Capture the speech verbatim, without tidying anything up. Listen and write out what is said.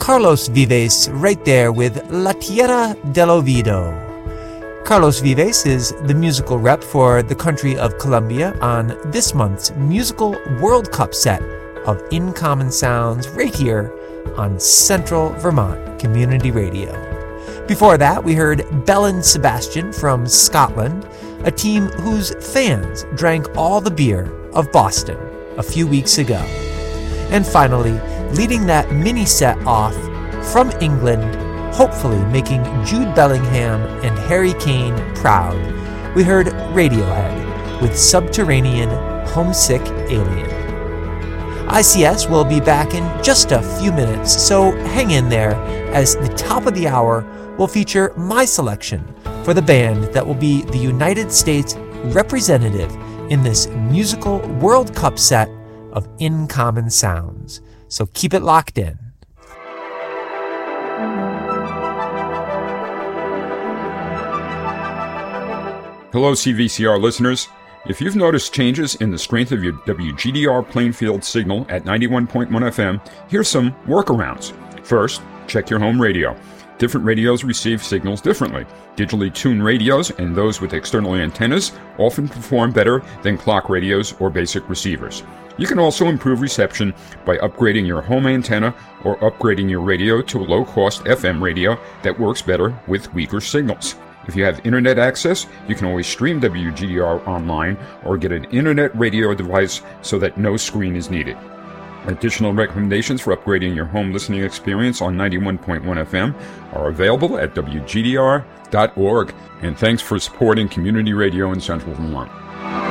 Carlos Vives right there with La Tierra del Olvido. Carlos Vives is the musical rep for the country of Colombia on this month's musical World Cup set of In Common Sounds right here on Central Vermont Community Radio. Before that, we heard Bellin Sebastian from Scotland, a team whose fans drank all the beer of Boston a few weeks ago. And finally, leading that mini set off from England, hopefully making Jude Bellingham and Harry Kane proud, we heard Radiohead with Subterranean Homesick Alien. I C S will be back in just a few minutes, so hang in there as the top of the hour will feature my selection for the band that will be the United States representative in this musical World Cup set of In Common Sounds. So keep it locked in. Hello, C V C R listeners. If you've noticed changes in the strength of your W G D R Plainfield signal at ninety-one point one F M, here's some workarounds. First, check your home radio. Different radios receive signals differently. Digitally tuned radios and those with external antennas often perform better than clock radios or basic receivers. You can also improve reception by upgrading your home antenna or upgrading your radio to a low-cost F M radio that works better with weaker signals. If you have internet access, you can always stream W G D R online or get an internet radio device so that no screen is needed. Additional recommendations for upgrading your home listening experience on ninety-one point one F M are available at W G D R dot org. And thanks for supporting community radio in Central Vermont.